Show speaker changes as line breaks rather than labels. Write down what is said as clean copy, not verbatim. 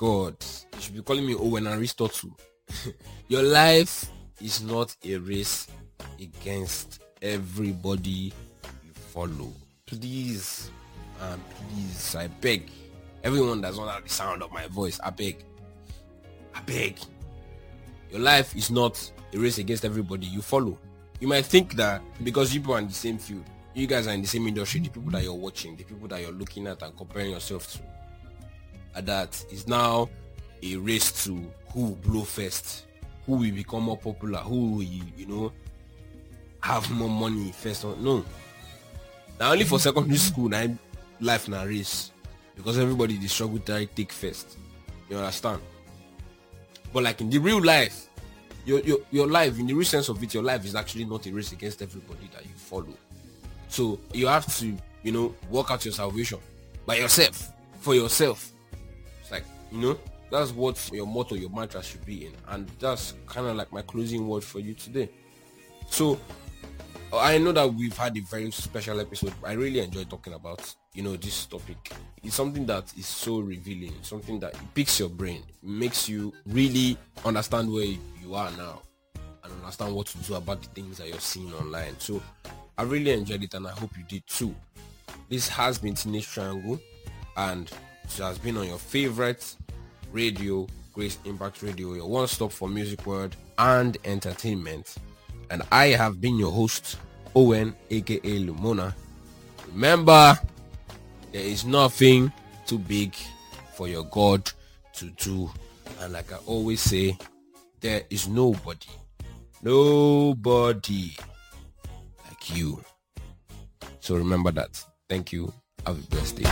God. You should be calling me Owen Aristotle. Your life is not a race against everybody you follow. Please, please, I beg. Everyone that's not at the sound of my voice, I beg. Your life is not a race against everybody you follow. You might think that because you people are in the same field, you guys are in the same industry, the people that you're watching, the people that you're looking at and comparing yourself to, that is now a race to who will blow first, who will become more popular, who will, have more money first. No. Now only for secondary school, now life na race. Because everybody they struggle to take first. You understand? But like in the real life, your life, in the real sense of it, your life is actually not a race against everybody that you follow. So you have to, work out your salvation by yourself, for yourself. It's like, that's what your motto, your mantra should be in. And that's kind of like my closing word for you today. So I know that we've had a very special episode. I really enjoy talking about, this topic. It's something that is so revealing, something that it picks your brain, makes you really understand where you are now and understand what to do about the things that you're seeing online. So I really enjoyed it and I hope you did too. This has been Teenage Triangle and it has been on your favorite radio, Grace Impact Radio, your one-stop for music, word and entertainment. And I have been your host, Owen, aka Lumona. Remember, there is nothing too big for your God to do. And like I always say, there is nobody like you. So remember that. Thank you. Have a blessed day.